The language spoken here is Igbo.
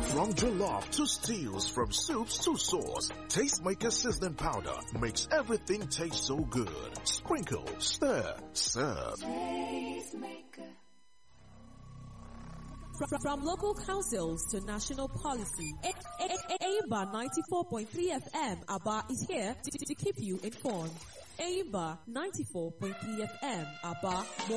From jollof to stews, from soups to sauce, Tastemaker seasoning powder makes everything taste so good. Sprinkle, stir, serve. From local councils to national policy, AIMBA 94.3 FM Aba is here to keep you informed. AIMBA 94.3 FM Aba, more